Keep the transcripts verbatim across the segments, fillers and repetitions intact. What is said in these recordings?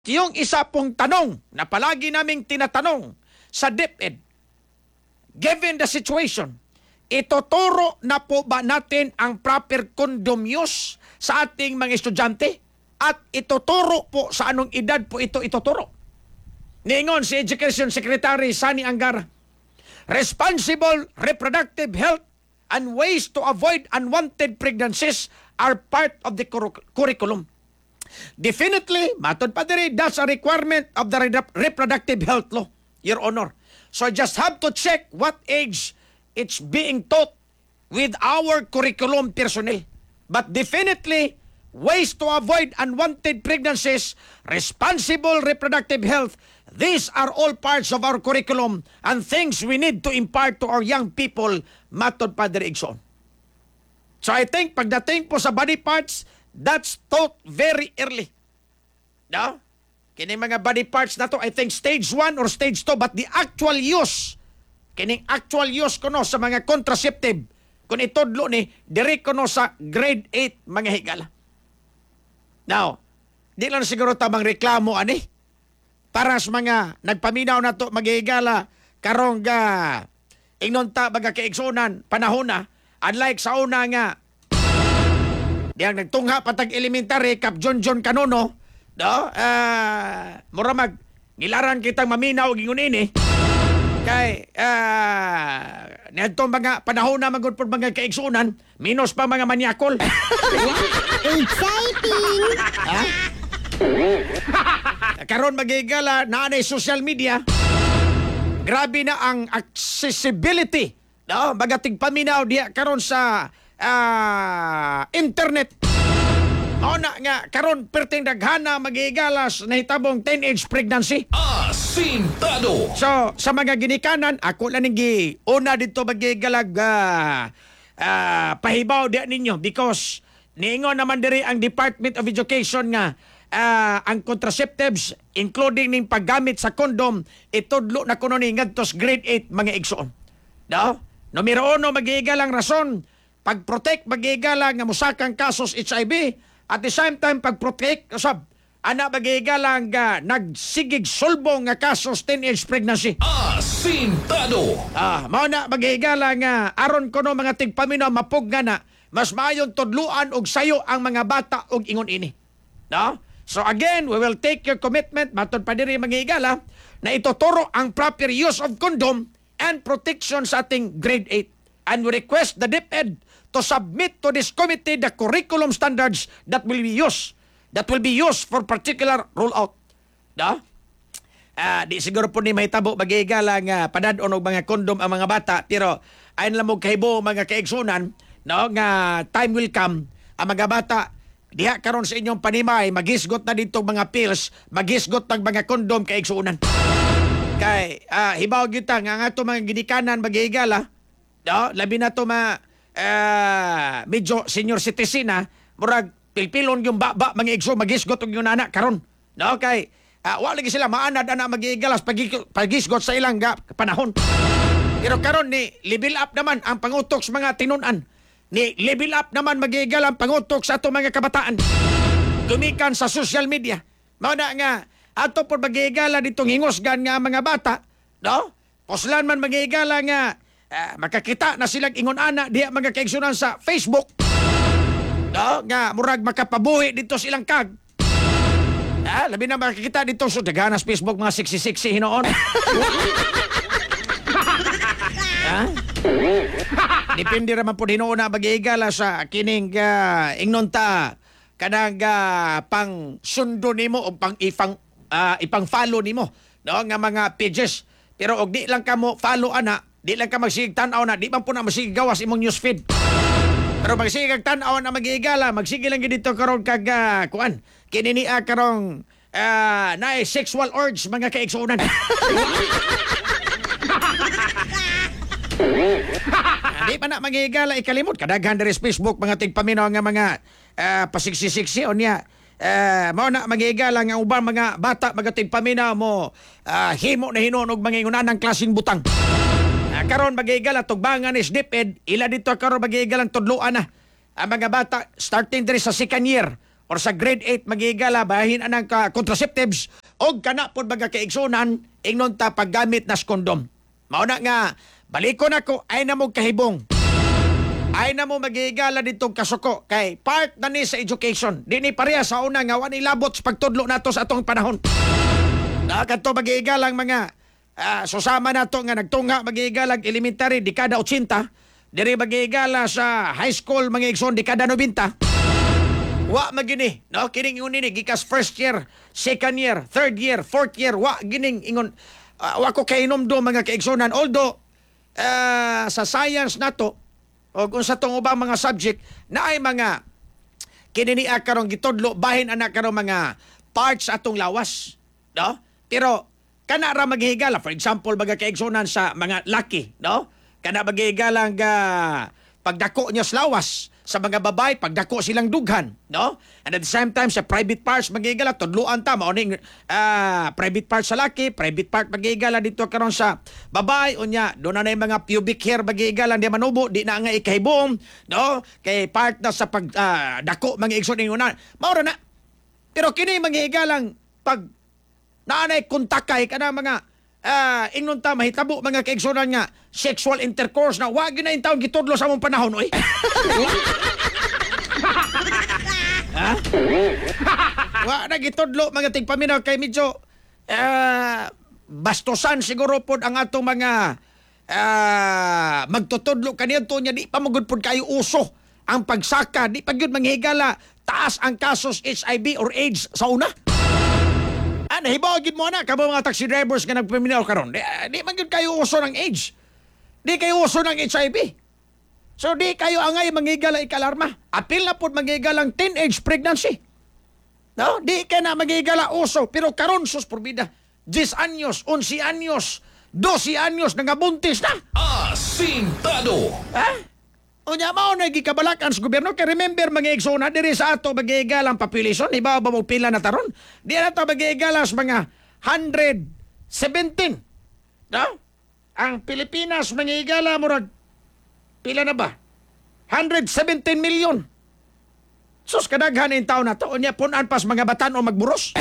Yung isa pong tanong na palagi naming tinatanong sa DepEd, given the situation, ituturo na po ba natin ang proper condom use sa ating mga estudyante? At ituturo po sa anong edad po ito ituturo? Niingon si Education Secretary Sani Angara, responsible reproductive health and ways to avoid unwanted pregnancies are part of the cur- curriculum. Definitely, matod pa diri, that's a requirement of the re- reproductive health law, Your Honor. So I just have to check what age it's being taught with our curriculum personnel. But definitely, ways to avoid unwanted pregnancies, responsible reproductive health, these are all parts of our curriculum and things we need to impart to our young people, matod pa diri igsoon. So I think pagdating po sa body parts, that's taught very early. No? Kining mga body parts na to, I think stage one or stage two, but the actual use, kining actual use ko no sa mga contraceptive, kung itodlo ni, diri ko no sa grade eight mga higala. Now, di lang siguro tamang reklamo ani, para sa mga nagpaminaw na to maghihigala, karong ga, ingnon ta baga kaigsunan, panahon na, unlike sa una nga, diyang nagtungha patag elementary kap John John Canono, no? Uh, mura mag nilaran kitang maminaw gingon ini kay uh, neto mga panahon na magud pod mga kaigsunan minus pa mga manyakol. Exciting! Ha? Karon magigala na anay social media. Grabe na ang accessibility, no? Magating paminaw diha karon sa uh, internet. Mao na nga karon perting daghana magigalas nahitabong teenage pregnancy. Asintado. So sa mga ginikanan ako lang gi una dito magigalag uh, uh, pahibaw diha ninyo because niingon naman diri ang Department of Education nga uh, ang contraceptives including ning paggamit sa kondom itudlo na kuno ni ngadtos grade eight mga igsoon. No? Numero uno magigalang rason pag-protect magigala nga musakang kasos H I V at the same time pag-protect usab ana magigala nga nagsigig sulbong nga kasos teenage pregnancy. Asintado. Ah, mao na magigala nga aron kuno mga tigpaminaw mapugna na mas maayong tudluan og sayo ang mga bata og ingon ini. No? So again, we will take your commitment matod pa diri magigala na ituturo ang proper use of condom and protection sa ating grade eight. And we request the DepEd to submit to this committee the curriculum standards that will be used, that will be used for particular rollout. Da? Ah, di siguro po ni mahitabo magigala nga padadon og mga kondom ang mga bata, pero ayon lang mo kahibo mga kaigsunan, no, nga time will come ang mga bata diha karon sa inyong panimay magisgot na dito mga pills, magisgot ng mga kondom kaigsunan. Kay ah, hibaw kita nga nga to mga ginikanan magigala, no, labi na to ma uh, medyo senior citizen na murag pilpilon yung baba mga igso magisgot og yung anak karon, no, kay uh, wa lagi sila maanad ana magigalas pag- pagisgot sa ilang ga, panahon. Pero karon ni level up naman ang pangutok sa mga tinun-an, ni level up naman magigal ang pangutok sa ato mga kabataan gumikan sa social media. Mao na nga ato pod magigala ditong hingosgan nga mga bata, no, poslan man magigala nga Uh, makakita na silang ingon ana diha mga kaigsunan sa Facebook, no, nga murag makapabuhi dito silang kag. Ah, labi na makakita dito sa so, daganas Facebook mga siksi-siksi hinoon. Ha? Depende raman po hinoon na mag-iigala sa kining uh, ingnon ta kanang uh, pang sundo nimo o pang ipang uh, ipang follow nimo, no, nga mga pages. Pero og di lang kamo follow ana, di lang ka magsigig tan-aw na, di man po na magsigig gawas imong newsfeed. Pero magsigig tan-aw na mag-iigala, magsigig lang dito karon kag uh, kuan. Kini niya karong uh, naay sexual urge mga kaigsunan. Di pa na mag-iigala ikalimot kadaghan diri sa Facebook mga tigpaminaw nga mga uh, pasigsisiksi o niya. Uh, mao na mag-iigala nga ubang mga bata mga tigpaminaw mo uh, himo na hinon og mga ingunanang klaseng butang. Uh, karon mag-iigala tugbangan is DepEd ila dito karon mag-iigalang tudloan na ang mga bata starting diri sa second year or sa grade eight magigala bahin anang ka contraceptives og kana pod baga kaigsunan ingnon ta paggamit nas kondom. Mao na nga balikon ako ay na mo kahibong. Ay na mo magigala ditong kasuko kay part na ni sa education. Di ni pareha sa una nga wani labot sa pagtudlo nato sa atong panahon. Na kadto magigalang mga uh, susama nato nga nagtunga magigalang elementary dekada eighty, diri magigala sa high school mga igsoon dekada ninety. Wa magini, no? Kining ingon ni gikas first year, second year, third year, fourth year, wa gining ingon uh, wa ko kainom do mga kaigsonan. Although uh, sa science nato o kung sa tong ubang mga subject na ay mga kininiya karong gitudlo bahin anak karong mga parts atong lawas, no? Pero kana ra maghigala, for example baga kaigsonan sa mga laki, no? Kana maghigala nga pagdako niya sa lawas sa mga babae pagdako silang dughan, no? And at the same time sa private parts magigala tudloan ta mao ning uh, private part sa laki, private part magigala dito karon sa babae unya do na nay mga pubic hair magigala di manubo di na nga ikahibom, no? Kay part na sa pag uh, dako mga igsoon ning una. Mao ra na. Pero kini maghigalang pag naanay kontakay kana mga uh, ingnon ta mahitabo mga kaigsunan nga sexual intercourse na wa gyud na in taon gitudlo sa among panahon oy. Ha? Wa na gitudlo mga tigpaminaw kay medyo uh, bastosan siguro pod ang atong mga uh, magtutudlo kaniadto nya di pa magud pod kayo uso ang pagsaka di pa gyud manghigala taas ang kasos H I V or AIDS sa una. Ah, nahibaw gyud mo na kamo mga taxi drivers nga nagpaminaw karon. Di, di man gyud kayo uso ng AIDS. Di kayo uso ng H I V. So di kayo angay manghigala ikalarma. Apil na pod manghigala ang teenage pregnancy. No, di kay na manghigala uso pero karon sus porbida. ten anyos, eleven anyos, twelve anyos nangabuntis na. Asintado. Ha? Unya mao na gikabalakan sa gobyerno kay remember mga eksona diri sa ato magigalang population iba ba mo pila na taron di na ta magigalas mga one seventeen, no? Ang Pilipinas magigala murag pila na ba one seventeen million. Sus kadaghan in taon na to unya punan pas mga batan o magburos.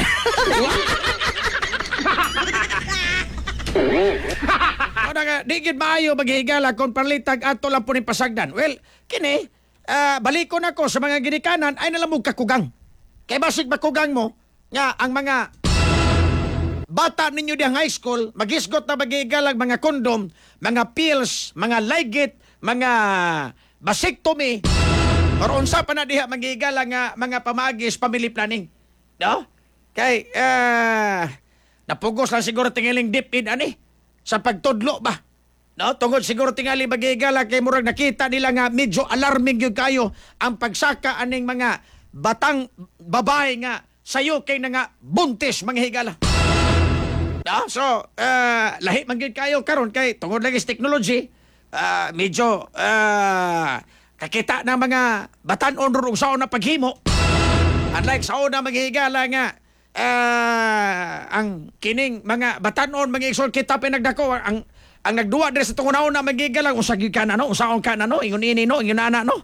Ano nga, di gid maayo maghigala kung panlitag ato lang po ni pasagdan. Well, kini, uh, balikon ako sa mga ginikanan ay nalamog kakugang. Kay basig makugang mo, nga ang mga bata ninyo di high school, magisgot na maghigalag mga kondom, mga pills, mga ligit, mga vasectomy, or unsa pa na diha maghigala nga mga pamagis, family planning. No? Kay, uh, napugos lang siguro tingiling dipid ani sa pagtudlo ba? No, tungod siguro tingali magigala kay murag nakita nila nga medyo alarming gyud kayo ang pagsaka aning mga batang babae nga sayo kay na nga buntis mga higala. No, so uh, lahi man gyud kayo karon kay tungod lang is technology, uh, medyo uh, kakita ng mga batan-on ug saon na paghimo. Unlike sa una maghigala nga Uh, ang kining mga batanon mga iksol kita pinagdako ang ang nagduwa diri sa tungunaon na magigalang usag ka na no usaon ka na no ingon ini no ingon ana no.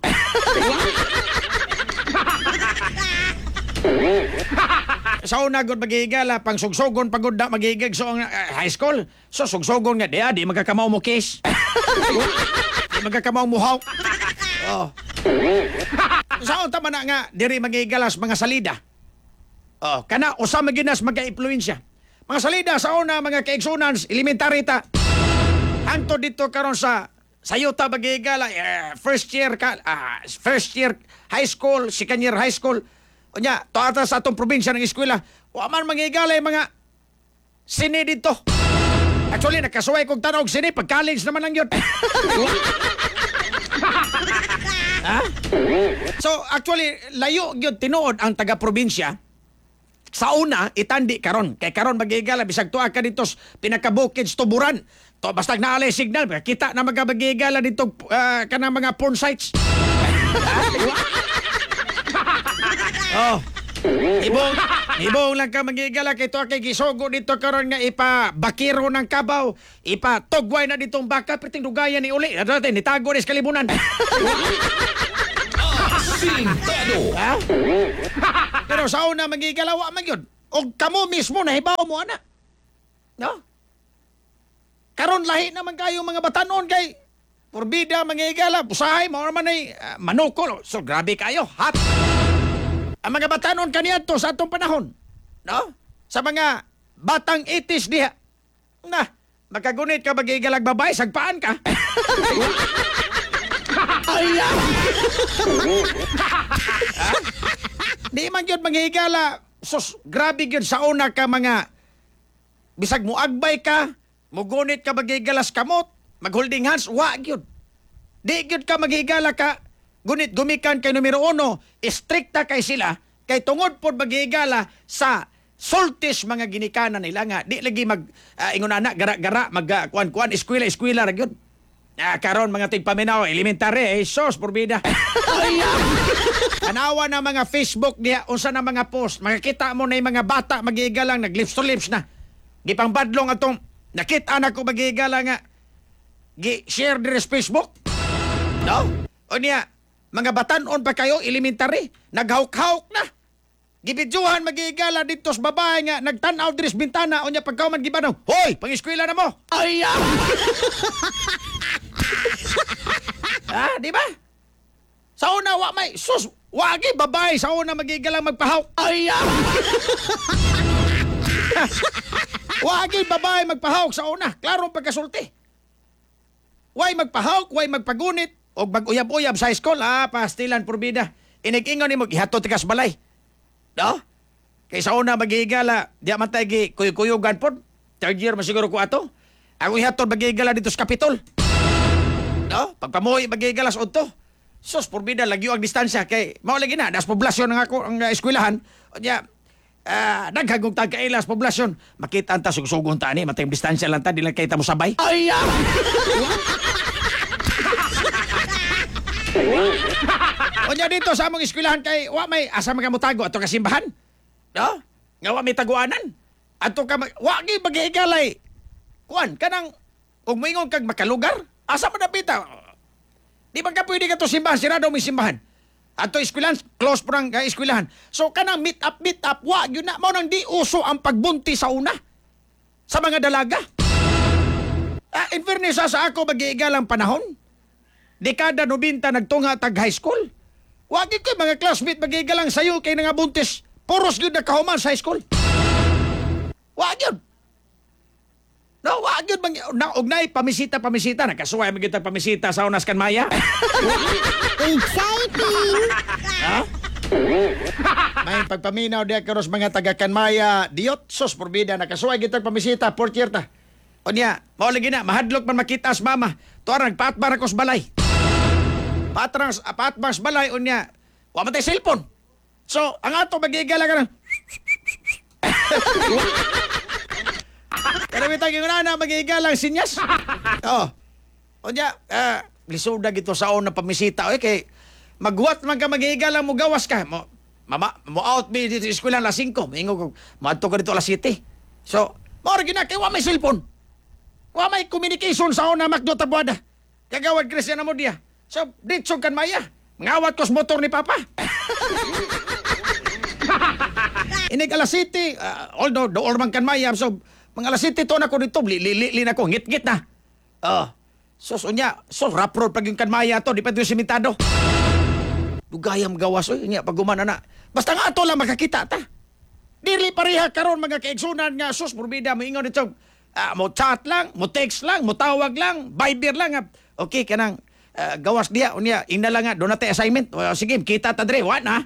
Sa una gud magigala pang sugsogon pagod na magigig so ang uh, high school so sugsogon nga dia di magkakamaw mo case. Di magkakamaw mo haw. Oh. Sa unta man na nga diri magigalas mga salida. Oh, kana usa maginas magka-impluwensya. Mga salida sa una mga kaigsunan elementary ta. Anto dito karon sa sayota bagigala uh, first year ka uh, first year high school, second year high school. Unya, to ata sa atong probinsya ng eskwela, wa man magigala mga sine dito. Actually nakasuway kog tanog sine pag college naman lang yun. Ha? So actually layo gyud tinuod ang taga-probinsya. Sa una, itandi karon. Kay karon magigala, bisag tuwa ka dito pinakabukid tuburan. To, basta naalay signal, kita na magabagigala dito uh, ka ng mga porn sites. Oh. Ibong, ibong lang ka magigala kay tuwa kay gisogo dito karon nga ipa bakiro ng kabaw, ipa tugway na ditong baka, piting dugayan ni uli. Ano natin, nitago rin sa kalibunan. Asintado. Ha? Pero sa una magigalawa man yun. O kamo mismo nahibaw mo ana. No? Karon lahi naman kayo mga batanon kay purbida mangigala, busahay mo man ay uh, manukol. So grabe kayo, hot. Ang mga batanon kaniadto sa atong panahon. No? Sa mga batang eighties diha. Na, makagunit ka magigalag babae, sagpaan ka. Ay, ha? Di man yun manghigala. Sus, grabe yun sa una ka mga bisag mo agbay ka, mugunit ka maghigalas kamot, magholding hands, wa yun. Di yun ka maghigala ka, gunit gumikan kay numero uno, istrikta kay sila, kay tungod po maghigala sa sultis mga ginikanan nila nga. Di lagi mag, uh, ingon anak, gara-gara, mag, uh, kuan-kuan, eskwela-eskwela, ra yun. Ah, karon mga tigpaminaw, elementary, eh, sos, porbida. Anawa na mga Facebook niya, unsa na mga post, makikita mo na yung mga bata magigalang, nag-lips to lips na. Gipang badlong atong, nakita na ko magigalang nga, gi-share din sa Facebook. No? O niya, mga batanon pa kayo, elementary, naghawk-hawk na. Gibidyohan magigala dito sa babae nga, nagtanaw din sa bintana, o niya pagkauman gibanaw, hoy, pang-eskwela na mo. Ay, ah, di ba? Sa una, wa may, sus, wagi, babae, sa una magigalang magpahaw. Ay, wagi, babae, magpahaw sa una. Klarong pagkasulti. Way magpahaw, way magpagunit, o mag-uyab-uyab sa school, ah, pastilan, purbida. Inig-ingon ni mo, ihato tikas balay. No? Kay sa una magigala, di man tayo kuyog-kuyugan po. Third year, masiguro ko ato. Ako ihato magigala dito sa Kapitol. No? Pagpamuhi magigala sa unto. Sus, purbida, lagyo ang distansya. Kay, maulagi na, das poblasyon ng ako, ang uh, eskwelahan. O niya, uh, naghagong tagkailas poblasyon. Makita ang ta, sugsugong ta ni, matayong distansya lang ta, di lang kita mo sabay. Ay, ah! O niya dito sa among eskwelahan kay, wa may asa mga mutago ato kasimbahan. No? Nga wa may taguanan. Ato ka, mag, wa gi magihigalay. Kuan, kanang, ug moingon kag makalugar, asa man napita? Di ba ka pwede ka to simbahan, sirado may simbahan. Ato eskwelahan, close po ng uh, eskwelahan. So kanang meet up, meet up, wa, yun na, mo nang di uso ang pagbunti sa una. Sa mga dalaga. Ah, in fairness, sa ako magihigalang panahon, dekada nobenta nagtunga tag high school. Wagi ko mga classmate magigalang sayo kay nga buntis. Puros yun na kahuman sa high school. Wagi yun. No, wagi yun. Na, ugnay, pamisita, pamisita. Nakasuway magiging pamisita sa unas kan Maya. Exciting! Ha? May pagpaminaw diya karos mga taga Kanmaya. Diyot, sos, porbida. Nakasuway gitang pamisita. Fourth year ta. O niya, maulagi na. Mahadlok man makita as mama. Tuarang, paatbar ako sa balay. Patrang patbars balay unya wa man tay cellphone. So ang ato magigala ka na. Pero bitag yung nana magigala ang sinyas. Oh. Unya uh, lisuda gito sa una pamisita oy kay magwat man ka magigala mo gawas ka. Mo mama mo out me dito sa eskwela alas singko. Mingo ko madto ka dito alas siyete. So mao gina kay wa may cellphone. Wa may communication sa una makdo tabuada. Kagawad Kristiyan mo diya. So, dito kan Maya. Ngawat ko sa motor ni Papa. Inig alas City, uh, although doon man kan Maya, so, mga alas City to na ko dito, li-li-li na ko, ngit-ngit na. Oh, so, so niya, so, rap road pag yung kan Maya to, di pa ito yung simentado. Dugayam gawas, oy, niya, pag gumana na. Basta nga ito lang makakita ta. Dili pareha karon mga kaigsunan nga, sus, purbida, mo ingon ito, uh, mo chat lang, mo text lang, mo tawag lang, Viber lang, uh, okay, kanang, Uh, gawas dia unya ina lang nga do na tay assignment. O, sige kita ta dre wa na.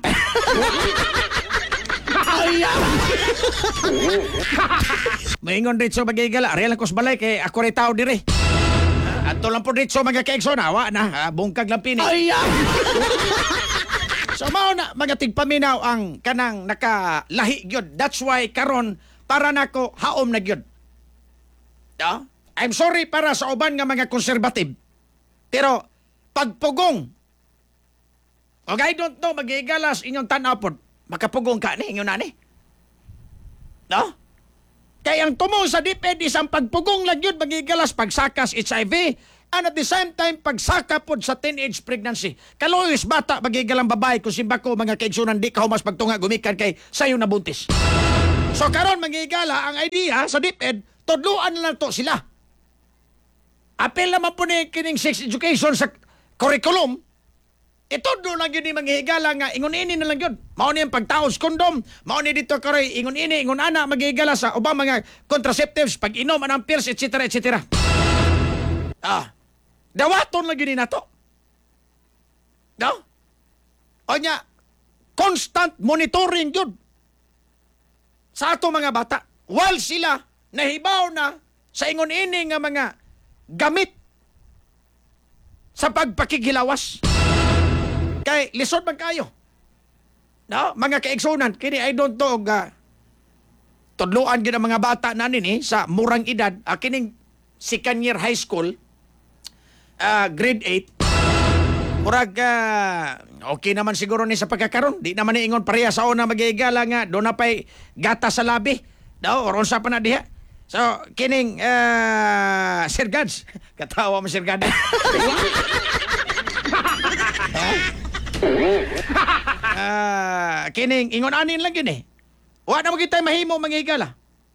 Maingon dito magigala ari lang ko sa balay kay ako ray tao dire. Uh, ato lang po dito mga kaigso na wa na uh, bungkag lang pini. So mao na mga tigpaminaw ang kanang nakalahi gyud. That's why karon para nako haom na gyud. No? I'm sorry para sa uban nga mga conservative. Pero pagpugong. O I don't know, magigalas inyong tanaw po. Makapugong ka ni, inyo nani. No? Kaya ang tumong sa D P E D isang pagpugong lang yun, magigalas pagsakas H I V, And at the same time, pagsaka pod sa teenage pregnancy. Kaloyos bata, magigalang babae, kung simba ko, mga kaigsunan, di ka humas pagtunga, gumikan kay sayo na buntis. So karon magigala, ang idea sa DepEd, tudluan na lang to sila. Apel naman po ni kining sex education sa curriculum, ito doon lang yun yung maghihigala nga, ingon-ini na lang yun. Mao ni yung pagtaos kondom, mao ni dito karoy, ingon-ini, ingon-ana, maghihigala sa ubang mga contraceptives, pag-inom, anang pills, et cetera, et cetera. Ah, dawaton lang yun na to. No? O niya, constant monitoring yun sa ato mga bata. While sila nahibaw na sa ingon-ini nga mga gamit sa pagpakikilawas. Kay lisod man kayo. No, mga kaigsunan, kini I don't know uh, tudluan gyud ang mga bata nanin eh, sa murang edad, uh, kining second year high school, uh, grade eight. Murag uh, okay naman siguro ni sa pagkakaroon. Di naman ni ingon pareha sa una magigala nga do na pay gata sa labi. Daw oron sa pa na diha. So kining uh, Sir Gads, katawa mo Sir Gads. Ah, uh, kining ingon anin lang yun eh. Wa na mo kita mahimo manghigala.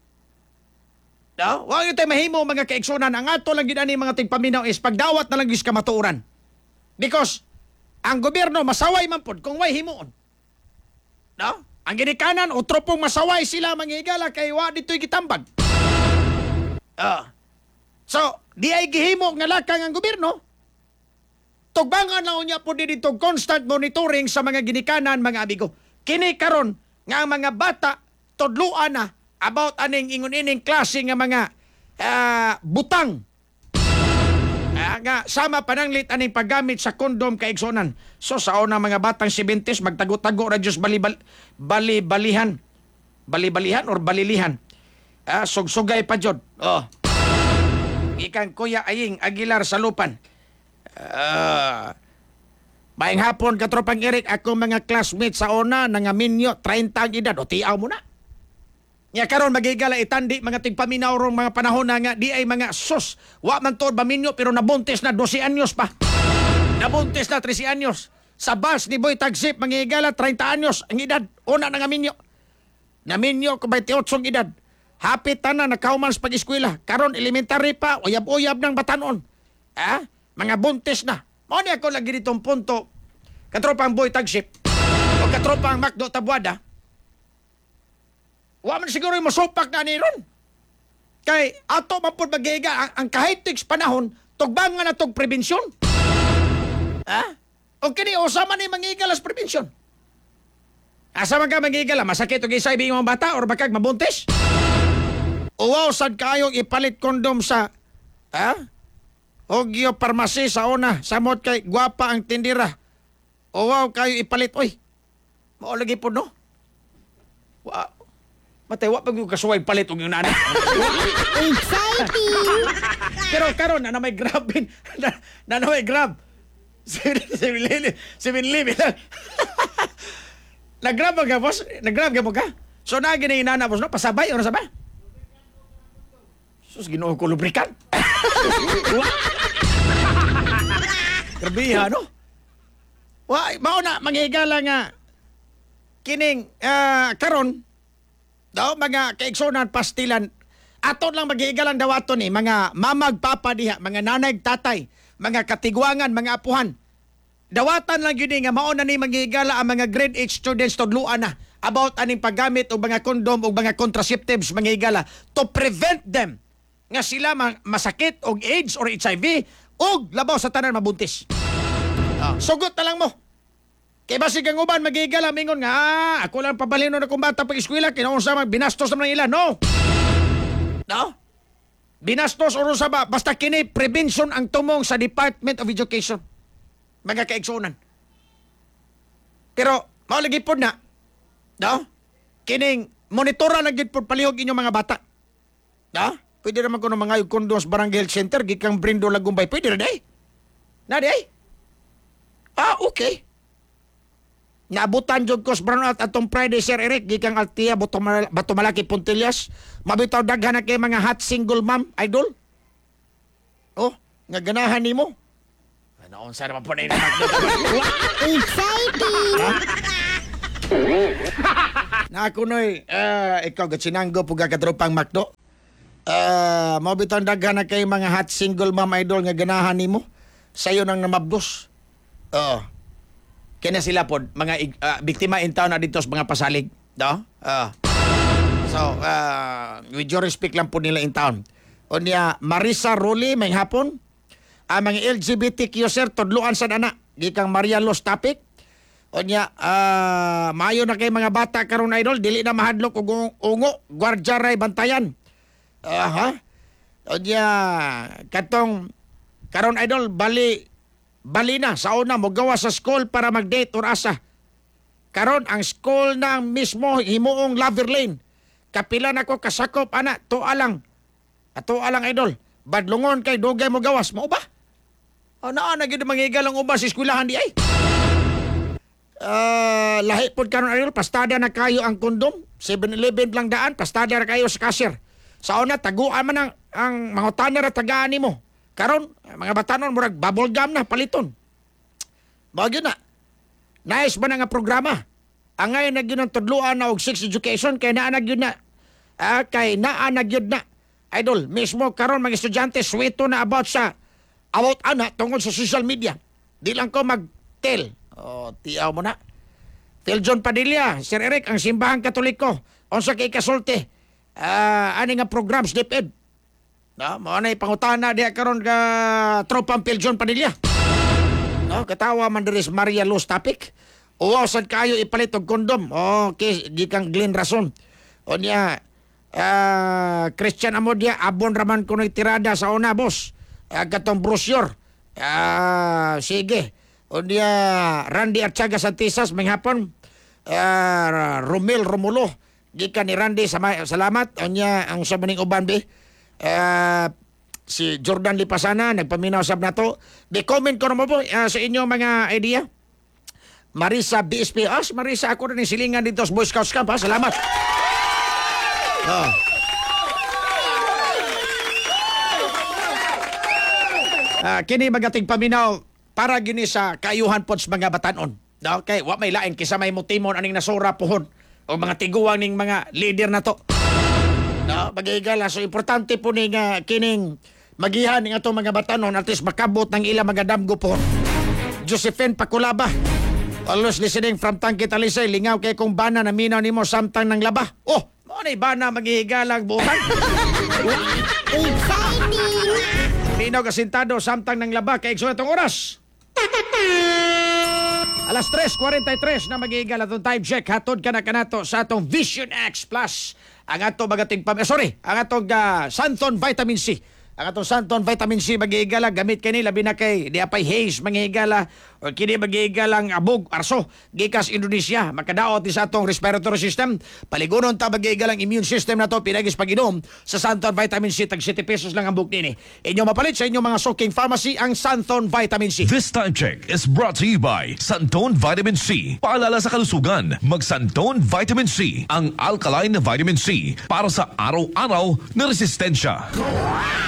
No? Wa kita mahimo mga kaigsunan. Ang ato lang gid ani mga tigpaminaw is pagdawat na lang gis ka matuoran. Because ang gobyerno masaway man pod kung way himuon. No? Ang ginikanan utro pong masaway sila manghigala kay wa ditoy gitambag. Ah. Uh, so, di ay gihimo nga lakang ang gobyerno. Tugbangan na unya po din dito constant monitoring sa mga ginikanan, mga amigo. Kini karon nga ang mga bata tudluan na about aning ingon-ining klase nga mga uh, butang. Uh, nga sama pananglit aning paggamit sa kondom kaigsonan. So sa una mga batang seventies magtago-tago ra Diyos bali-bal, bali-balihan. Bali-balihan or balilihan. Uh, sugsugay pa jud. Oh. Ikan Kuya Aying Aguilar sa Lupan. Uh, Maing hapon, katropang Eric, ako mga classmates sa una, nangaminyo, treinta ang edad, o tiaw mo na. Nga karon magigala itandi, mga tigpaminaw rong mga panahon na nga, di ay mga sus, wa man to baminyo, pero nabuntis na twelve anyos pa. Nabuntis na thirteen anyos. Sa bus ni Boy Tagsip, magigala treinta anyos ang edad, una nangaminyo. Naminyo ko twenty-eight ang edad. Hapit na nakauman sa pag-eskwela. Karon elementary pa, uyab-uyab ng batanon. Ha? Mga buntis na. Mao ni ako lagi ditong punto. Katropang Boy Tagsip o katropang Macdo Tabuada. Wa man siguro yung masupak na ni ron. Kay ato man pud magiga ang, ang kahit tigs panahon tugbangan na tog prevensyon. Ha? O kini usama ni mangigalas prevensyon. Asa man ka magigala, masakit og isa ibing mga bata or bakag mabuntis? Uwaw sad kayong ipalit kondom sa ha? Ogyo Parmasi sa una, samot kay gwapa ang tindira. Uwaw kayo ipalit, oy. Mao lagi po no. Wa Matay wa pag kasuway palit og yung nana. Exciting! Pero karon na, na may grab bin. Na, na, na may grab. Si si Lili, si Lili. Nag-grab ka, boss? Nag-grab ka mo ka? So na gini inana boss no, pasabay or sabay? Sus Ginoo ko lubrikan. Grabe no? Wa mao na manghigala nga kining uh, karon daw mga kaigsonan pastilan aton lang maghigalan daw aton ni mga mamag papa diha, mga nanay tatay, mga katigwangan, mga apuhan. Dawatan lang yun nga mao na ni manghigala ang mga grade eight students tudluan na about aning paggamit og mga kondom og mga contraceptives manghigala to prevent them nga sila masakit og AIDS or H I V og labaw sa tanan mabuntis. Uh, sugot na lang mo. Kay basig ang uban magigala mingon nga ah, ako lang pabalino na kung bata pag eskwela kinaunsa man binastos naman ila no. No? Binastos o sa ba basta kini prevention ang tumong sa Department of Education. Mga kaigsunan. Pero mao lagi pod na. No? Kining monitora lang gid pod palihog inyong mga bata. No? Pwede naman ko ng mga condos barangay health center, gikang Brindo Lagumbay. Pwede na day. Na day. Ah, okay. Naabutan jud ko sa brownout atong Friday, Sir Eric, gikang Altia, Batumalaki, Puntillas. Mabitaw daghan na kay mga hot single mom, idol. Oh, nga ganahan nimo. Ano unsa naman po na yung McDo? Exciting! Na ako noy, uh, ikaw gatsinanggo po kakatropang McDo. Uh, mo bitong daghan na kay mga hot single mom idol nga ganahan nimo. Sayo nang namabdos. Oo. Kaya sila po, mga uh, biktima in town na dito sa mga pasalig. No? Uh, so, uh, with your respect lang po nila in town. O niya, Marisa Ruli, may hapon. Ang mga L G B T Q sir, tudluan sa anak. Gikang Maria Los Topic. O niya, uh, maayo na kay mga bata karon idol, dili na mahadlok og ungo, gwardya ray bantayan. Uh, ha? O niya, katong, karon idol, bali, bali na, sa una, mo gawa sa school para mag-date or asa. Karon ang school na mismo himuong lover lane. Kapila na ko kasakop, ana, tuwa lang. Ato alang idol, badlungon kay dugay mo gawas, mo ba? O naa na gyud mangigal ang uba sa eskwelahan di ay. Uh, lahi pod karon idol, pastada na kayo ang kondom. seven eleven lang daan, pastada na kayo sa cashier. Sa una taguan man ang ang mga taner tagaan nimo. Karon mga batanon murag bubble gum na paliton. Mao gyud na. Nice ba na nga programa? Angay na gyud ang tudluan na og sex education kay naa na gyud na. Ah, kay naa na gyud na. Idol, mismo karon mga estudyante sweto na about sa about ana tungod sa social media. Di lang ko mag-tell. Oh, tiyaw mo na. Phil John Padilla, Sir Eric, ang simbahang katoliko. Unsa kay kasulti? Ah, ani nga programs DepEd. No, mo na ipangutana diha karon ka tropang Phil John Padilla. No, katawa man diri sa Maria Luz topic. Uwaw sad kayo ipalit og kondom. Okay, gikang Glenn Rason. O niya, uh, Christian Amodia, abon raman ko ng tirada sa una, boss. Uh, katong brochure. Uh, sige. O niya, Randy Archaga Santisas, may hapon. Uh, Romel Romulo. Gikan ni Randy, sama, salamat. O niya, ang sabaning uban, be. Uh, si Jordan Lipasana, nagpaminaw sab na to. Di-comment ko naman po uh, sa inyo mga idea. Marisa B S P. Ah, si Marisa, ako rin silingan dito sa Boy Scouts Camp, ha? Salamat. Oh. Uh, kini magating paminaw para gini sa kayuhan pod sa mga batanon. Okay, wa may lain kisa may mutimon aning nasura pohon o mga tiguang ning mga leader na to. No, magigala so importante po ning uh, kining magihan ning atong mga batanon at least makabot ng ilang mga damgo pohon. Josephine Pakulaba. Always listening from Tangkit Alisay. Lingaw kay kung bana na minaw nimo samtang ng laba. Oh, mo na bana maghihigalang buhay. Exciting! Minaw kasintado samtang ng laba kay igsoon itong oras. Alas tres forty-three na maghihigal atong time check. Hatod ka na kanato sa atong Vision X Plus. Ang atong magating pam... Sorry, ang atong uh, Santon Vitamin C. Ang atong Santon Vitamin C maghihigala gamit kini labi na kay di apay haze maghihigala o kini maghihigalang abog arso gikas Indonesia makadaot sa atong respiratory system paligunon ta maghihigalang immune system na to pinagis pag-inom sa Santon Vitamin C tag seven pesos lang ang buk nini. Inyo mapalit sa inyong mga soking pharmacy ang Santon Vitamin C. This time check is brought to you by Santon Vitamin C. Paalala sa kalusugan, mag Santon Vitamin C, ang alkaline na vitamin C para sa araw-araw na resistensya.